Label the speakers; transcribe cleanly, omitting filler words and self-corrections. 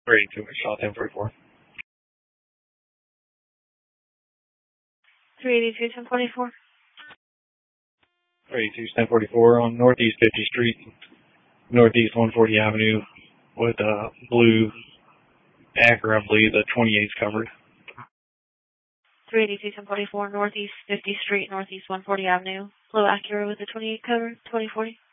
Speaker 1: 382, shot 1044.
Speaker 2: 382, 1044.
Speaker 1: 382, 1044 on Northeast 50th Street, Northeast 140 Avenue, with a blue Acura, I believe the 28's covered.
Speaker 2: 382, 1044, Northeast 50th Street, Northeast 140 Avenue. Blue Acura with the 28 covered, 2040.